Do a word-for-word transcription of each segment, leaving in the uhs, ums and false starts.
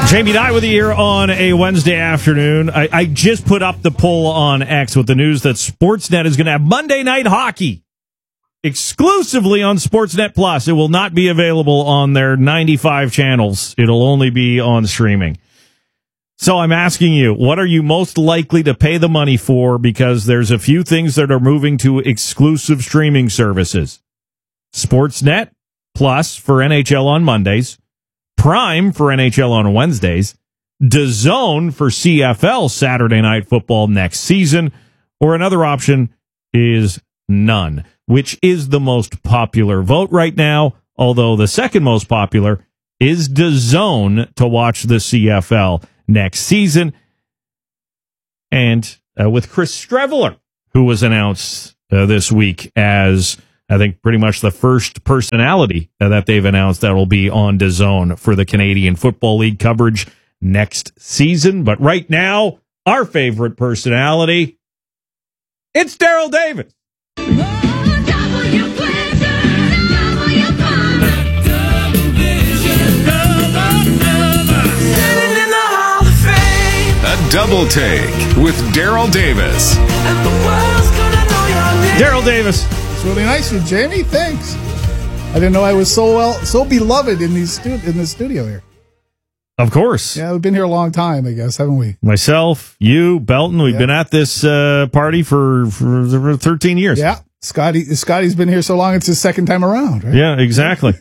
Jamie Dye with you here on a Wednesday afternoon. I, I just put up the poll on X with the news that Sportsnet is going to have Monday Night Hockey exclusively on Sportsnet Plus. It will not be available on their ninety-five channels. It'll only be on streaming. So I'm asking you, what are you most likely to pay the money for? Because there's a few things that are moving to exclusive streaming services. Sportsnet Plus for N H L on Mondays. Prime for N H L on Wednesdays, DAZN for C F L Saturday Night Football next season, or another option is none, which is the most popular vote right now, although the second most popular is DAZN to watch the C F L next season. And uh, with Chris Streveler, who was announced uh, this week as I think pretty much the first personality that they've announced that will be on DAZN for the Canadian Football League coverage next season. But right now, our favorite personality, it's Daryl Davis. A Double Take with Daryl Davis. Daryl Davis. It's really nice of you, Jamie. Thanks. I didn't know I was so well, so beloved in these stu- in the studio here. Of course. Yeah, we've been here a long time, I guess, haven't we? Myself, you, Belton, we've yeah. been at this uh, party for, for thirteen years. Yeah, Scotty. Scotty's been here so long; it's his second time around, right? Yeah, exactly.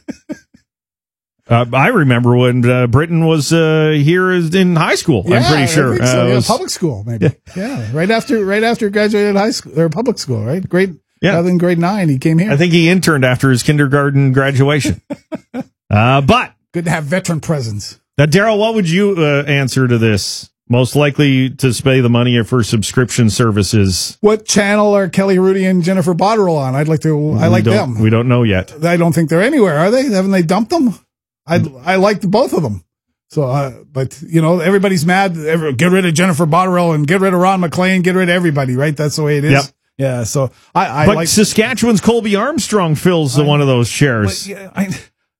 uh, I remember when uh, Britain was uh, here in high school. Yeah, I'm pretty sure. I think so. Uh, yeah, was, public school, maybe. Yeah. yeah, right after right after graduated high school or public school, right? Grade. Yeah. Rather than grade nine, he came here. I think he interned after his kindergarten graduation. uh, but good to have veteran presence. Now, Daryl, what would you uh, answer to this? Most likely to pay the money for subscription services. What channel are Kelly Rudy and Jennifer Botterill on? I'd like to. I like we them. We don't know yet. I don't think they're anywhere, are they? Haven't they dumped them? I I like both of them. So, uh, but you know, everybody's mad. Every, get rid of Jennifer Botterill and get rid of Ron McLean. Get rid of everybody. Right? That's the way it is. Yep. Yeah, so I, I but like Saskatchewan's Colby Armstrong fills I, one of those chairs. Yeah, I,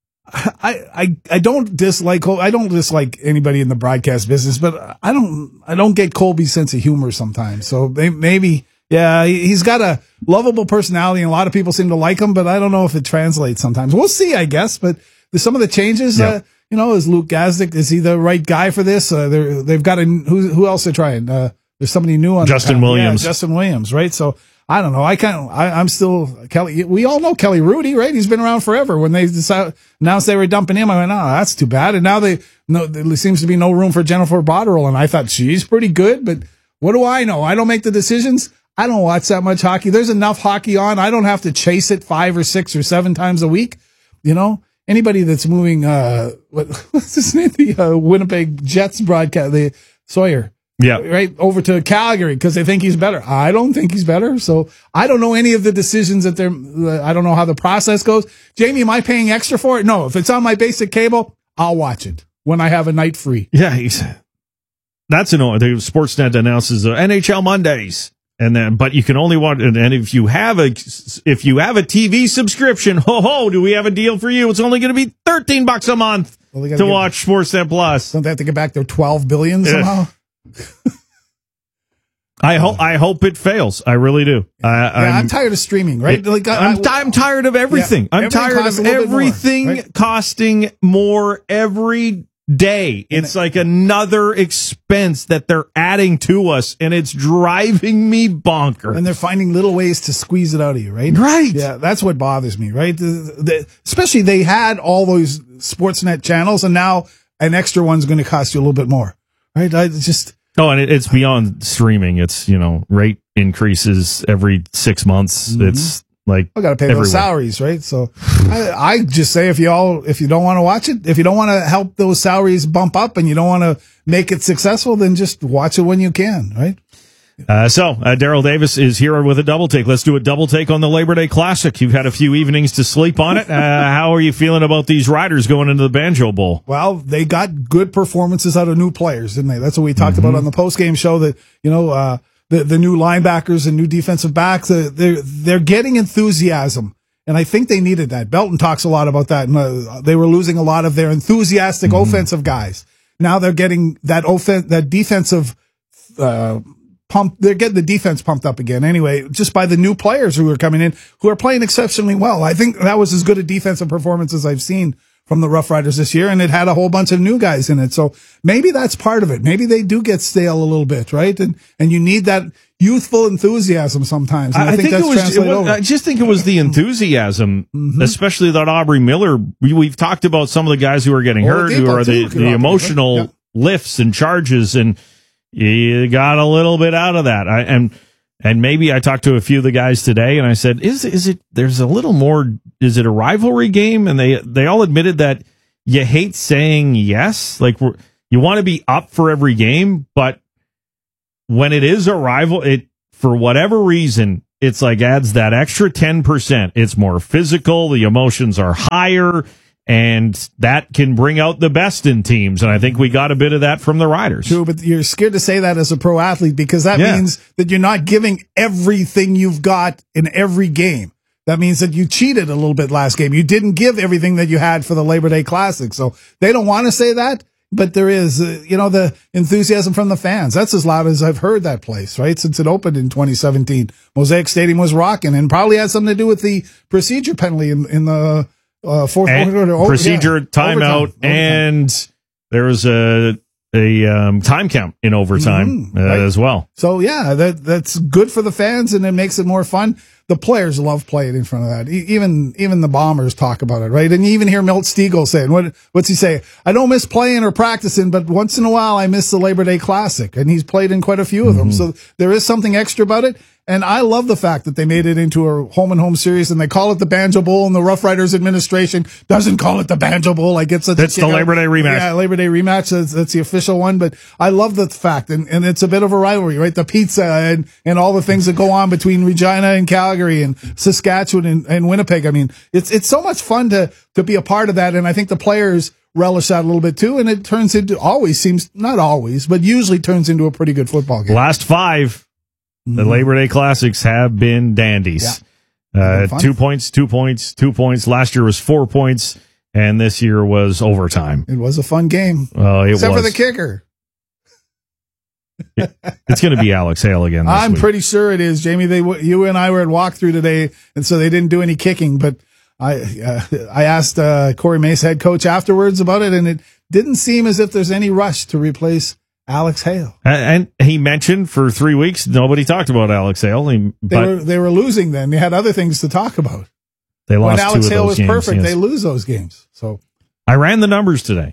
I, I, I don't dislike I don't dislike anybody in the broadcast business, but I don't I don't get Colby's sense of humor sometimes. So maybe yeah, he's got a lovable personality, and a lot of people seem to like him, but I don't know if it translates sometimes. We'll see, I guess. But some of the changes, yeah. uh, you know, is Luke Gazdick, is he the right guy for this? Uh, they're, they've got a who who else they're trying. Uh, There's somebody new on Justin the Williams. Yeah, Justin Williams, right? So I don't know. I kind of, I'm still Kelly. We all know Kelly Rudy, right? He's been around forever. When they decided, announced they were dumping him, I went, oh, that's too bad. And now they, no, there seems to be no room for Jennifer Botterill. And I thought she's pretty good, but what do I know? I don't make the decisions. I don't watch that much hockey. There's enough hockey on. I don't have to chase it five or six or seven times a week. You know, anybody that's moving, uh, what, what's his name? The uh, Winnipeg Jets broadcast, the Sawyer. Yeah. Right over to Calgary because they think he's better. I don't think he's better. So I don't know any of the decisions that they're, I don't know how the process goes. Jamie, am I paying extra for it? No. If it's on my basic cable, I'll watch it when I have a night free. Yeah. He's, that's an, the Sportsnet announces uh, N H L Mondays. And then, but you can only watch, and if you have a, if you have a T V subscription, ho ho, do we have a deal for you? It's only going to be thirteen bucks a month well, to get, watch Sportsnet Plus. Don't they have to get back their twelve billion somehow? I hope I hope it fails. I really do. I, yeah, I'm, I'm tired of streaming. Right? It, like I, I'm, I'm tired of everything. Yeah, I'm tired of everything more, right? costing more every day. And it's it, like another expense that they're adding to us, and it's driving me bonkers. And they're finding little ways to squeeze it out of you, right? Right. Yeah, that's what bothers me. Right? The, the, especially they had all those Sportsnet channels, and now an extra one's going to cost you a little bit more. Right? I just. Oh, and it, it's beyond streaming. It's, you know, rate increases every six months. Mm-hmm. It's like I got to pay everywhere. those salaries, right? So I, I just say if you all, if you don't want to watch it, if you don't want to help those salaries bump up and you don't want to make it successful, then just watch it when you can, right? Uh, so, uh, Daryl Davis is here with a double take. Let's do a double take on the Labor Day Classic. You've had a few evenings to sleep on it. Uh, how are you feeling about these riders going into the Banjo Bowl? Well, they got good performances out of new players, didn't they? That's what we talked mm-hmm. about on the postgame show, that, you know, uh, the, the new linebackers and new defensive backs, uh, they're, they're getting enthusiasm. And I think they needed that. Belton talks a lot about that. And, uh, they were losing a lot of their enthusiastic mm-hmm. offensive guys. now they're getting that offen- that defensive, uh, pump. They're getting the defense pumped up again anyway, just by the new players who are coming in, who are playing exceptionally well. I think that was as good a defensive performance as I've seen from the Rough Riders this year, and it had a whole bunch of new guys in it. So maybe that's part of it. Maybe they do get stale a little bit, right? And and you need that youthful enthusiasm sometimes. And I, I think, think that's it was, translated it was, over. I just think it was the enthusiasm, mm-hmm. especially that Aubrey Miller. We, we've talked about some of the guys who are getting hurt, who are the, the emotional yeah. lifts and charges, and you got a little bit out of that. I, and and maybe I talked to a few of the guys today, and I said, "Is is it? There's a little more. Is it a rivalry game?" And they they all admitted that you hate saying yes, like we're, you want to be up for every game, but when it is a rival, it for whatever reason, it's like adds that extra ten percent. It's more physical, the emotions are higher, and that can bring out the best in teams. And I think we got a bit of that from the Riders. True, but you're scared to say that as a pro athlete because that yeah. means that you're not giving everything you've got in every game. That means that you cheated a little bit last game. You didn't give everything that you had for the Labor Day Classic. So they don't want to say that. But there is, uh, you know, the enthusiasm from the fans. That's as loud as I've heard that place, right? Since it opened in twenty seventeen. Mosaic Stadium was rocking and probably had something to do with the procedure penalty in, in the uh, fourth quarter. Oh, procedure, yeah, timeout, overtime. and overtime. There was a a um, time count in overtime mm-hmm, uh, right. as well. So, yeah, that that's good for the fans, and it makes it more fun. The players love playing in front of that. Even even the Bombers talk about it, right? And you even hear Milt Stegall saying, what, what's he say? I don't miss playing or practicing, but once in a while I miss the Labor Day Classic. And he's played in quite a few of them. Mm-hmm. So there is something extra about it. And I love the fact that they made it into a home and home series, and they call it the Banjo Bowl, and the Rough Riders administration doesn't call it the Banjo Bowl. Like it's a, that's the Labor Day rematch. Yeah, Labor Day rematch. That's, that's the official one. But I love the fact, and, and it's a bit of a rivalry, right? The pizza and, and all the things that go on between Regina and Calgary and Saskatchewan and, and Winnipeg. I mean, it's it's so much fun to to be a part of that, and I think the players relish that a little bit too. And it turns into always seems not always, but usually turns into a pretty good football game. Last five. The Labor Day Classics have been dandies. Yeah. Uh, two points, two points, two points. Last year was four points, and this year was overtime. It was a fun game. Uh, it Except was. for the kicker. it, it's going to be Alex Hale again this I'm week. pretty sure it is, Jamie. They, you and I were at walkthrough today, and so they didn't do any kicking. But I, uh, I asked uh, Corey Mace, head coach, afterwards about it, and it didn't seem as if there's any rush to replace Alex Hale. And he mentioned for three weeks, nobody talked about Alex Hale. He, they, were, they were losing then. They had other things to talk about. They lost when Alex two of Hale those was games, perfect, yes. they lose those games. So I ran the numbers today.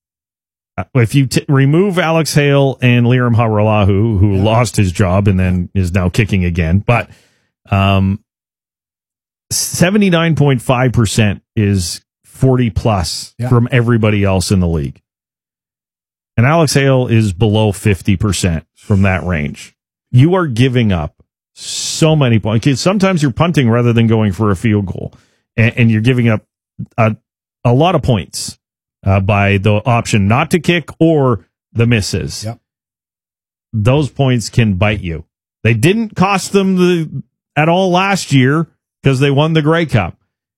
If you t- remove Alex Hale and Liram Haralahu, who yeah. lost his job and then is now kicking again, but um, seventy-nine point five percent is forty plus yeah. from everybody else in the league. And Alex Hale is below fifty percent from that range. You are giving up so many points. Sometimes you're punting rather than going for a field goal. And, and you're giving up a, a lot of points uh, by the option not to kick or the misses. Yep. Those points can bite you. They didn't cost them the at all last year because they won the Grey Cup.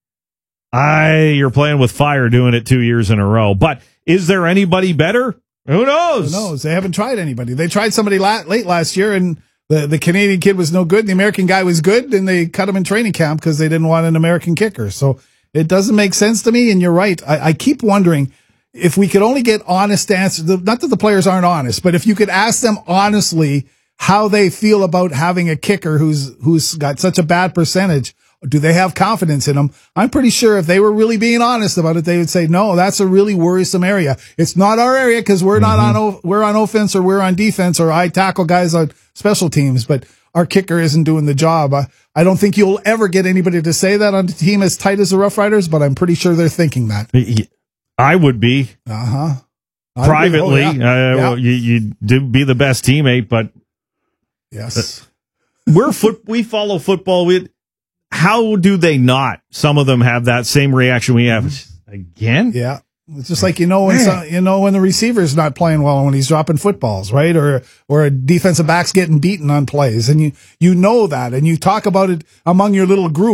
I, you're playing with fire doing it two years in a row. But is there anybody better? Who knows? Who knows? They haven't tried anybody. They tried somebody la- late last year, and the, the Canadian kid was no good. The American guy was good, and they cut him in training camp because they didn't want an American kicker. So it doesn't make sense to me, and you're right. I, I keep wondering if we could only get honest answers. Not that the players aren't honest, but if you could ask them honestly how they feel about having a kicker who's who's got such a bad percentage. Do they have confidence in them? I'm pretty sure if they were really being honest about it, they would say, no, that's a really worrisome area. It's not our area because we're mm-hmm. not on, we're on offense or we're on defense or I tackle guys on special teams, but our kicker isn't doing the job. I, I don't think you'll ever get anybody to say that on a team as tight as the Rough Riders, but I'm pretty sure they're thinking that. I would be. Uh-huh. Privately, oh, yeah. uh, yeah. Well, you, you do be the best teammate, but yes, uh, we're foot, we follow football. We, How do they not? Some of them have that same reaction we have. Again? Yeah. It's just like, you know, when some, you know, when the receiver's not playing well and when he's dropping footballs, right? Or, or a defensive back's getting beaten on plays. And you, you know that. And you talk about it among your little group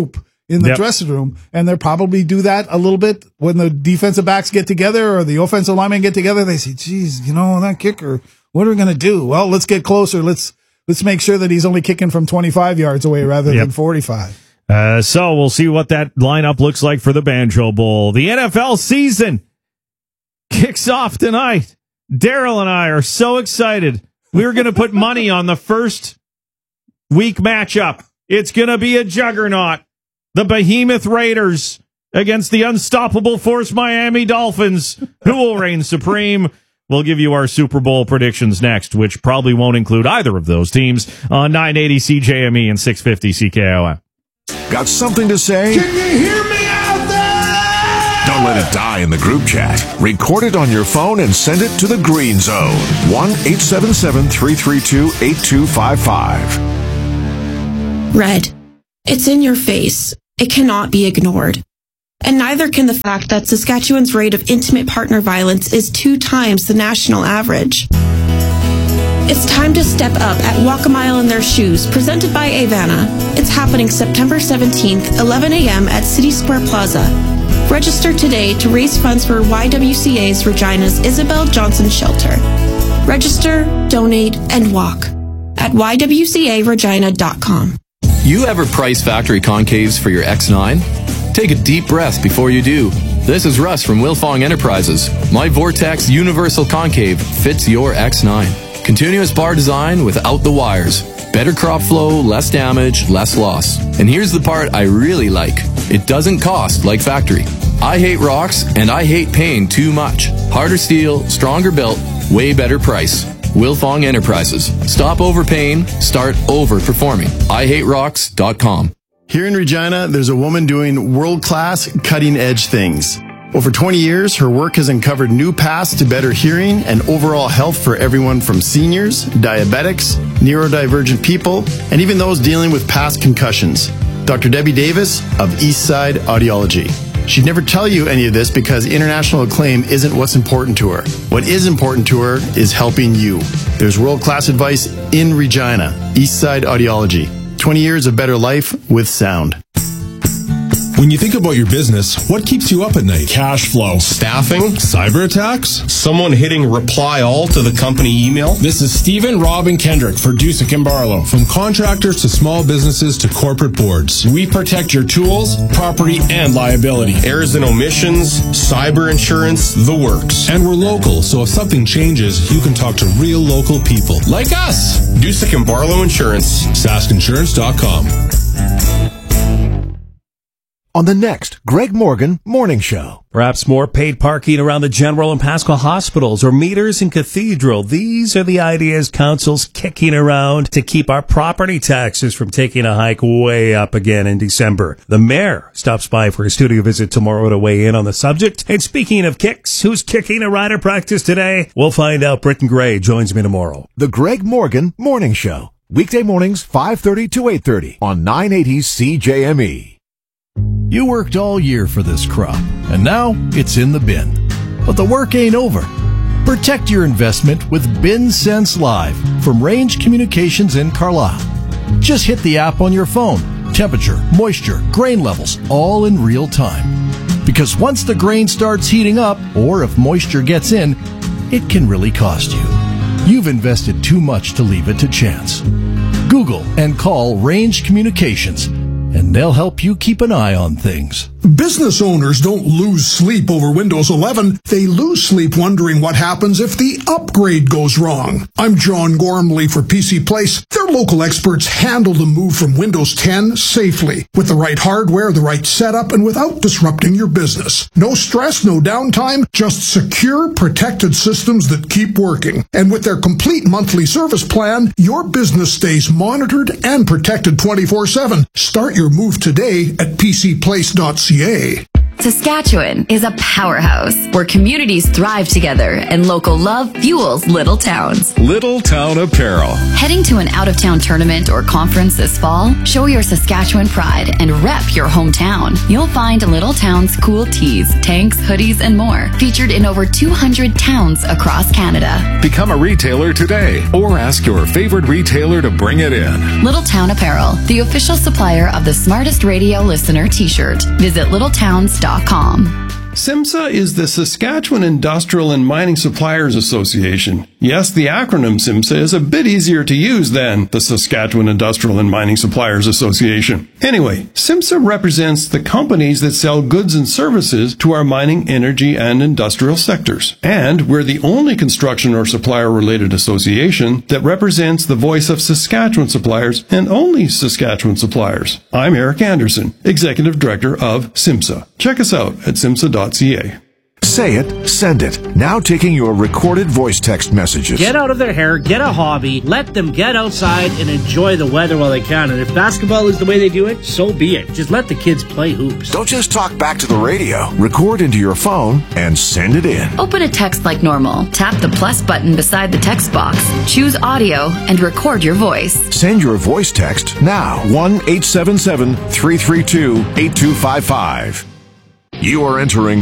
in the Yep. dressing room, and they'll probably do that a little bit when the defensive backs get together or the offensive linemen get together. They say, geez, you know, that kicker, what are we going to do? Well, let's get closer. Let's let's make sure that he's only kicking from twenty-five yards away rather Yep. than forty-five. Uh, so we'll see what that lineup looks like for the Banjo Bowl. The N F L season kicks off tonight. Daryl and I are so excited. We're going to put money on the first week matchup. It's going to be a juggernaut. The Behemoth Raiders against the unstoppable force Miami Dolphins. Who will reign supreme? We'll give you our Super Bowl predictions next, which probably won't include either of those teams on nine eighty C J M E and six fifty C K O M. Got something to say? Can you hear me out there? Don't let it die in the group chat. Record it on your phone and send it to the Green Zone. one eight seven seven, three three two, eight two five five. Red. It's in your face. It cannot be ignored. And neither can the fact that Saskatchewan's rate of intimate partner violence is two times the national average. It's time to step up at Walk a Mile in Their Shoes, presented by Avana. It's happening September seventeenth, eleven a.m. at City Square Plaza. Register today to raise funds for Y W C A's Regina's Isabel Johnson Shelter. Register, donate, and walk at y w c a regina dot com. You ever price factory concaves for your X nine? Take a deep breath before you do. This is Russ from Wilfong Enterprises. My Vortex Universal Concave fits your X nine. Continuous bar design without the wires. Better crop flow, less damage, less loss. And here's the part I really like. It doesn't cost like factory. I hate rocks and I hate paying too much. Harder steel, stronger built, way better price. Wilfong Enterprises. Stop overpaying, start overperforming. I hate rocks dot com. Here in Regina, there's a woman doing world-class, cutting-edge things. Over twenty years, her work has uncovered new paths to better hearing and overall health for everyone from seniors, diabetics, neurodivergent people, and even those dealing with past concussions. Doctor Debbie Davis of Eastside Audiology. She'd never tell you any of this because international acclaim isn't what's important to her. What is important to her is helping you. There's world-class advice in Regina. Eastside Audiology. twenty years of better life with sound. When you think about your business, what keeps you up at night? Cash flow. Staffing? Cyber attacks? Someone hitting reply all to the company email? This is Stephen Robin Kendrick for Dusick and Barlow. From contractors to small businesses to corporate boards, we protect your tools, property, and liability. Errors and omissions, cyber insurance, the works. And we're local, so if something changes, you can talk to real local people. Like us! Dusick and Barlow Insurance. sask insurance dot com. On the next Greg Morgan Morning Show. Perhaps more paid parking around the General and Pascal hospitals or meters in Cathedral. These are the ideas council's kicking around to keep our property taxes from taking a hike way up again in December. The mayor stops by for a studio visit tomorrow to weigh in on the subject. And speaking of kicks, who's kicking a rider practice today? We'll find out. Britton Gray joins me tomorrow. The Greg Morgan Morning Show. Weekday mornings, five thirty to eight thirty on nine eighty C J M E. You worked all year for this crop, and now it's in the bin. But the work ain't over. Protect your investment with BinSense Live from Range Communications in Carlisle. Just hit the app on your phone. Temperature, moisture, grain levels, all in real time. Because once the grain starts heating up, or if moisture gets in, it can really cost you. You've invested too much to leave it to chance. Google and call Range Communications, and they'll help you keep an eye on things. Business owners don't lose sleep over Windows eleven. They lose sleep wondering what happens if the upgrade goes wrong. I'm John Gormley for P C Place. Their local experts handle the move from Windows ten safely, with the right hardware, the right setup, and without disrupting your business. No stress, no downtime, just secure, protected systems that keep working. And with their complete monthly service plan, your business stays monitored and protected twenty-four seven. Start your move today at p c place dot c a. Saskatchewan is a powerhouse where communities thrive together and local love fuels little towns. Little Town Apparel. Heading to an out-of-town tournament or conference this fall? Show your Saskatchewan pride and rep your hometown. You'll find Little Town's cool tees, tanks, hoodies, and more featured in over two hundred towns across Canada. Become a retailer today or ask your favorite retailer to bring it in. Little Town Apparel, the official supplier of the Smartest Radio Listener t-shirt. Visit little towns dot com. SIMSA is the Saskatchewan Industrial and Mining Suppliers Association. Yes, the acronym SIMSA is a bit easier to use than the Saskatchewan Industrial and Mining Suppliers Association. Anyway, SIMSA represents the companies that sell goods and services to our mining, energy, and industrial sectors. And we're the only construction or supplier-related association that represents the voice of Saskatchewan suppliers and only Saskatchewan suppliers. I'm Eric Anderson, Executive Director of SIMSA. Check us out at simsa dot c a. Say it, send it. Now taking your recorded voice text messages. Get out of their hair, get a hobby, let them get outside and enjoy the weather while they can. And if basketball is the way they do it, so be it. Just let the kids play hoops. Don't just talk back to the radio. Record into your phone and send it in. Open a text like normal. Tap the plus button beside the text box. Choose audio and record your voice. Send your voice text now. one eight seven seven, three three two, eight two five five. You are entering